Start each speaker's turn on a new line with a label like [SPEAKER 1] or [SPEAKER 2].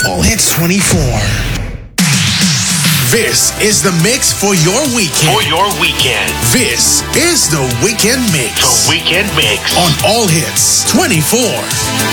[SPEAKER 1] All Hits 24. This is the mix for your weekend. This is the Weekend Mix.
[SPEAKER 2] The Weekend Mix.
[SPEAKER 1] On All Hits 24.